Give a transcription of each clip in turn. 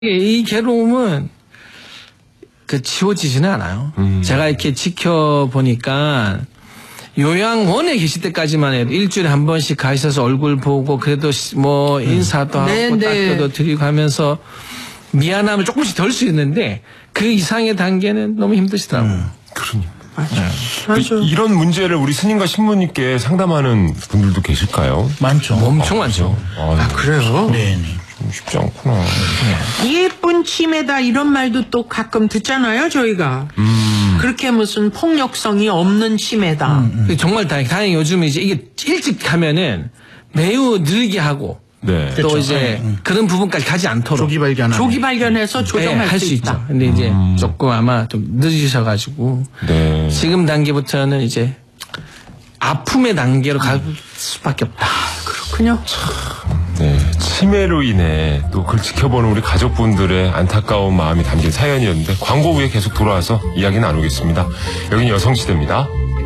이 괴로움은 지워지지는 않아요. 제가 이렇게 지켜보니까 요양원에 계실 때까지만 해도 일주일에 한 번씩 가셔서 얼굴 보고 그래도 뭐 인사도 하고 따뜻도 드리고 하면서 미안함을 조금씩 덜 수 있는데 그 이상의 단계는 너무 힘드시더라고요. 그러니까. 맞아. 이런 문제를 우리 스님과 신부님께 상담하는 분들도 계실까요? 많죠. 엄청 많죠. 그래요? 네. 쉽지 않구나. 예쁜 치매다 이런 말도 또 가끔 듣잖아요, 저희가. 그렇게 무슨 폭력성이 없는 치매다. 정말 다행히 요즘 이제 이게 일찍 가면은 매우 느리게 하고 네. 또 그렇죠. 이제 그런 부분까지 가지 않도록 조기 발견해서 조정할 할 수 수 있다. 있죠. 근데 이제 조금 아마 좀 늦으셔가지고 네. 지금 단계부터는 이제 아픔의 단계로 갈 수밖에 없다. 그렇군요. 네. 치매로 인해 또 그걸 지켜보는 우리 가족분들의 안타까운 마음이 담긴 사연이었는데 광고 후에 계속 돌아와서 이야기 나누겠습니다. 여기는 여성시대입니다.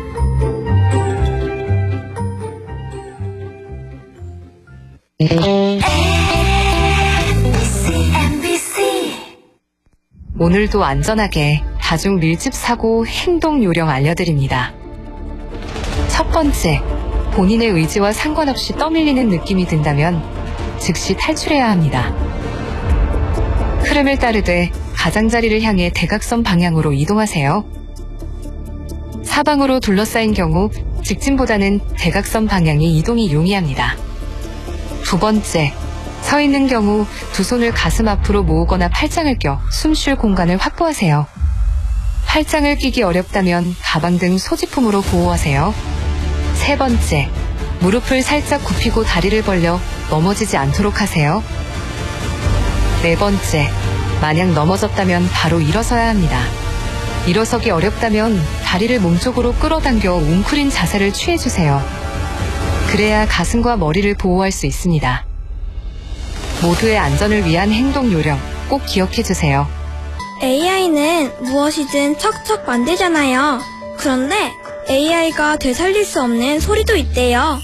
오늘도 안전하게 다중 밀집 사고 행동 요령 알려드립니다. 첫 번째, 본인의 의지와 상관없이 떠밀리는 느낌이 든다면 즉시 탈출해야 합니다. 흐름을 따르되 가장자리를 향해 대각선 방향으로 이동하세요. 사방으로 둘러싸인 경우 직진보다는 대각선 방향이 이동이 용이합니다. 두 번째, 서 있는 경우 두 손을 가슴 앞으로 모으거나 팔짱을 껴 숨 쉴 공간을 확보하세요. 팔짱을 끼기 어렵다면 가방 등 소지품으로 보호하세요. 세 번째, 무릎을 살짝 굽히고 다리를 벌려 넘어지지 않도록 하세요. 네 번째, 만약 넘어졌다면 바로 일어서야 합니다. 일어서기 어렵다면 다리를 몸쪽으로 끌어당겨 웅크린 자세를 취해주세요. 그래야 가슴과 머리를 보호할 수 있습니다. 모두의 안전을 위한 행동 요령 꼭 기억해주세요. AI는 무엇이든 척척 만들잖아요. 그런데 AI가 되살릴 수 없는 소리도 있대요.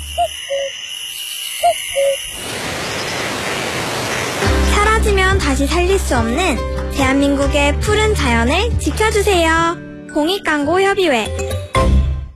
사라지면 다시 살릴 수 없는 대한민국의 푸른 자연을 지켜주세요. 공익광고협의회